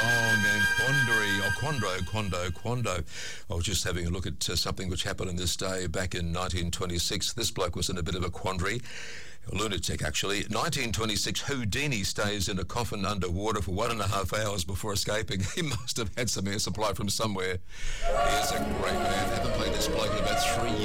and Quando. I was just having a look at something which happened in this day back in 1926. This bloke was in a bit of a quandary. A lunatic, actually. 1926, Houdini stays in a coffin underwater for 1.5 hours before escaping. He must have had some air supply from somewhere. He is a great man. I haven't played this bloke in about 3 years.